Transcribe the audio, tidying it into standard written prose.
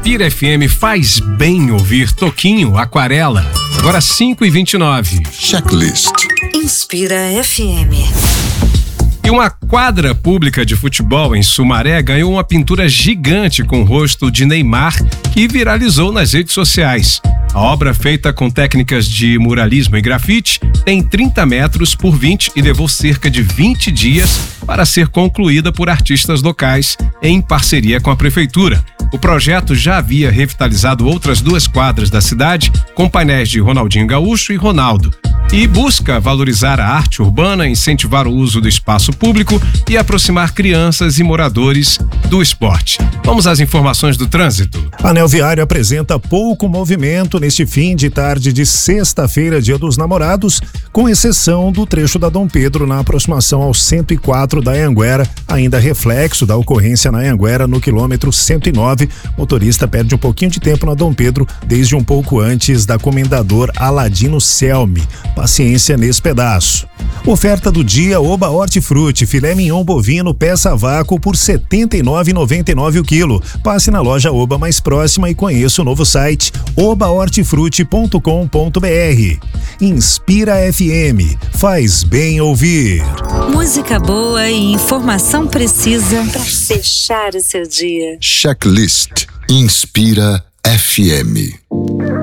Inspira FM, faz bem ouvir Toquinho, Aquarela. Agora 5h29. Checklist. Inspira FM. E uma quadra pública de futebol em Sumaré ganhou uma pintura gigante com o rosto de Neymar que viralizou nas redes sociais. A obra, feita com técnicas de muralismo e grafite, tem 30 metros por 20 e levou cerca de 20 dias para ser concluída por artistas locais em parceria com a prefeitura. O projeto já havia revitalizado outras 2 quadras da cidade com painéis de Ronaldinho Gaúcho e Ronaldo. E busca valorizar a arte urbana, incentivar o uso do espaço público e aproximar crianças e moradores do esporte. Vamos às informações do trânsito. A Anel Viário apresenta pouco movimento neste fim de tarde de sexta-feira, Dia dos Namorados, com exceção do trecho da Dom Pedro na aproximação ao 104 da Anhanguera, ainda reflexo da ocorrência na Anhanguera no quilômetro 109. Motorista perde um pouquinho de tempo na Dom Pedro desde um pouco antes da Comendador Aladino Selmi. Paciência nesse pedaço. Oferta do dia: Oba Hortifruti, filé mignon bovino peça a vácuo por R$ 79,99 o quilo. Passe na loja Oba mais próxima e conheça o novo site obahortifruti.com.br. Inspira FM, faz bem ouvir. Música boa e informação precisa para fechar o seu dia. Checklist. Inspira FM.